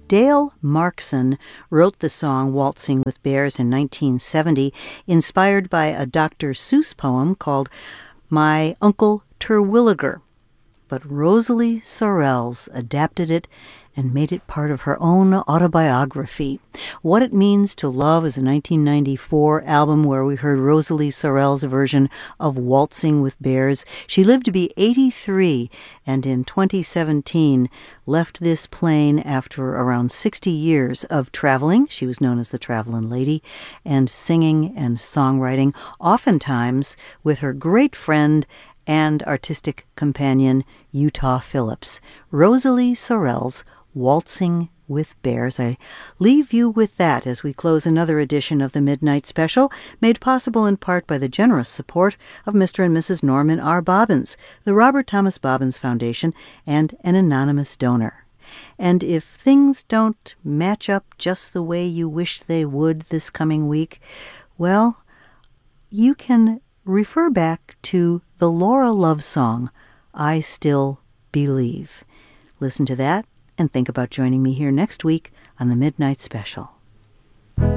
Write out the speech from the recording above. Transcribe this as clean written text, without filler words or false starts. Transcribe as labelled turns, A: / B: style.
A: Dale Markson wrote the song Waltzing with Bears in 1970, inspired by a Dr. Seuss poem called My Uncle Terwilliger. But Rosalie Sorrells adapted it and made it part of her own autobiography. What It Means to Love is a 1994 album where we heard Rosalie Sorrells' version of Waltzing with Bears. She lived to be 83 and in 2017 left this plane after around 60 years of traveling. She was known as the Travelin' Lady, and singing and songwriting, oftentimes with her great friend and artistic companion, Utah Phillips. Rosalie Sorrells, Waltzing with Bears. I leave you with that as we close another edition of the Midnight Special, made possible in part by the generous support of Mr. and Mrs. Norman R. Bobbins, the Robert Thomas Bobbins Foundation, and an anonymous donor. And if things don't match up just the way you wish they would this coming week, well, you can refer back to the Laura Love song, I Still Believe. Listen to that and think about joining me here next week on the Midnight Special.